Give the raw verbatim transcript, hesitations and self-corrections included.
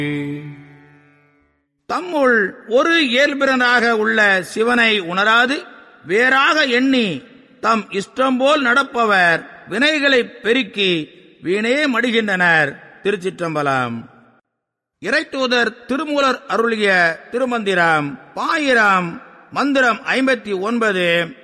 தம்முள் ஒரு இயல்பினராக உள்ள சிவனை உணராது வேறாக எண்ணி தம் இஷ்டம் போல் நடப்பவர் வினைகளை பெருக்கி வீணே மடிகின்றனர். திருச்சிற்றம்பலம். இறைத்தூதர் திருமூலர் அருளிய திருமந்திரம் பாயிரம் மந்திரம் ஐம்பத்தி ஒன்பது.